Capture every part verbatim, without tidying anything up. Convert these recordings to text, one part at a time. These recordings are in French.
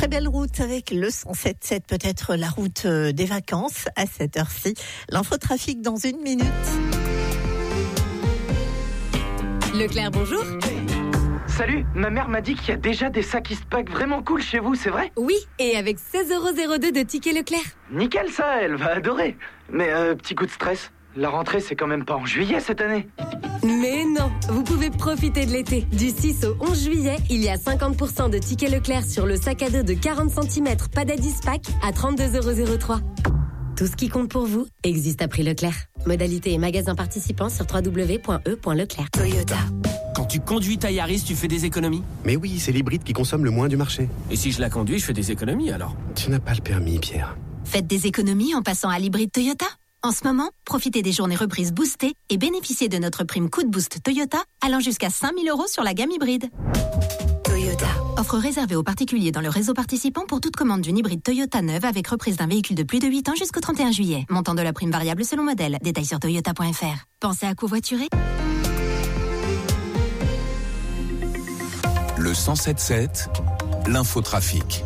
Très belle route avec le cent sept sept, peut-être la route des vacances à cette heure-ci. L'infotrafic dans une minute. Leclerc, bonjour. Salut, ma mère m'a dit qu'il y a déjà des sacs Eastpak vraiment cool chez vous, c'est vrai ? Oui, et avec seize euros zéro deux de tickets Leclerc. Nickel ça, elle va adorer. Mais euh, petit coup de stress, la rentrée c'est quand même pas en juillet cette année. Mais non, vous pouvez profiter de l'été. Du six au onze juillet, il y a cinquante pour cent de tickets Leclerc sur le sac à dos de quarante centimètres Padad Eastpak à trente-deux euros zéro trois. Tout ce qui compte pour vous existe à prix Leclerc. Modalité et magasin participants sur w w w point e point leclerc. Toyota. Quand tu conduis ta Yaris, tu fais des économies ? Mais oui, c'est l'hybride qui consomme le moins du marché. Et si je la conduis, je fais des économies alors ? Tu n'as pas le permis, Pierre. Faites des économies en passant à l'hybride Toyota. En ce moment, profitez des journées reprises boostées et bénéficiez de notre prime coup de boost Toyota allant jusqu'à cinq mille euros sur la gamme hybride. Toyota. Offre réservée aux particuliers dans le réseau participant pour toute commande d'une hybride Toyota neuve avec reprise d'un véhicule de plus de huit ans jusqu'au trente et un juillet. Montant de la prime variable selon modèle. Détails sur toyota point f r. Pensez à covoiturer ? Le cent sept sept, l'infotrafic.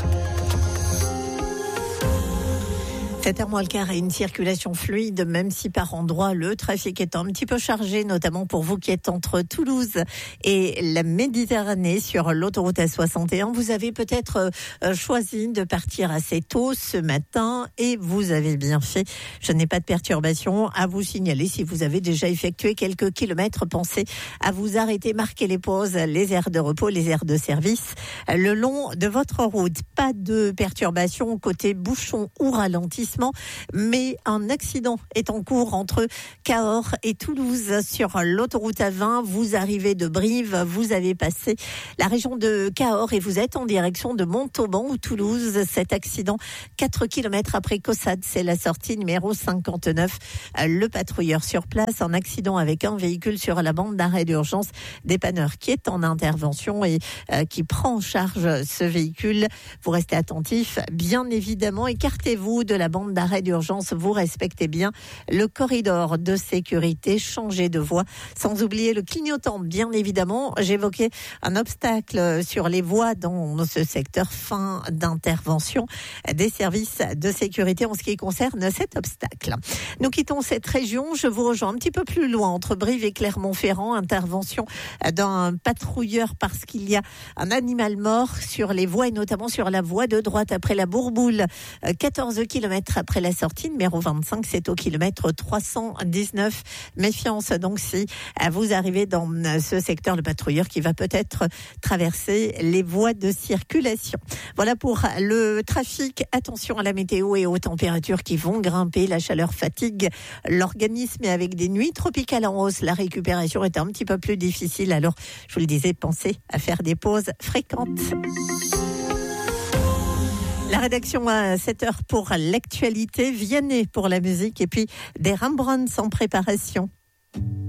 sept heures moins le quart et une circulation fluide, même si par endroits le trafic est un petit peu chargé, notamment pour vous qui êtes entre Toulouse et la Méditerranée sur l'autoroute A soixante et un. Vous avez peut-être choisi de partir assez tôt ce matin et vous avez bien fait. Je n'ai pas de perturbation à vous signaler. Si vous avez déjà effectué quelques kilomètres, pensez à vous arrêter, marquer les pauses, les aires de repos, les aires de service le long de votre route. Pas de perturbation côté bouchon ou ralentissement, mais un accident est en cours entre Cahors et Toulouse sur l'autoroute A vingt. Vous arrivez de Brive, vous avez passé la région de Cahors et vous êtes en direction de Montauban ou Toulouse. Cet accident, quatre kilomètres après Caussade, c'est la sortie numéro cinquante-neuf. Le patrouilleur sur place, un accident avec un véhicule sur la bande d'arrêt d'urgence, dépanneur qui est en intervention et euh, qui prend en charge ce véhicule. Vous restez attentif, bien évidemment, écartez-vous de la bande d'arrêt d'urgence, vous respectez bien le corridor de sécurité, changez de voie, sans oublier le clignotant, bien évidemment. J'évoquais un obstacle sur les voies dans ce secteur, fin d'intervention des services de sécurité en ce qui concerne cet obstacle. Nous quittons cette région, je vous rejoins un petit peu plus loin, entre Brive et Clermont-Ferrand, intervention d'un patrouilleur parce qu'il y a un animal mort sur les voies et notamment sur la voie de droite après la Bourboule, quatorze kilomètres après la sortie numéro vingt-cinq, c'est au kilomètre trois cent dix-neuf. Méfiance donc si vous arrivez dans ce secteur, le patrouilleur qui va peut-être traverser les voies de circulation. Voilà pour le trafic. Attention à la météo et aux températures qui vont grimper. La chaleur fatigue l'organisme et avec des nuits tropicales en hausse, la récupération est un petit peu plus difficile. Alors, je vous le disais, pensez à faire des pauses fréquentes. La rédaction à sept heures pour l'actualité, Vianney pour la musique et puis des Rembrandts en préparation.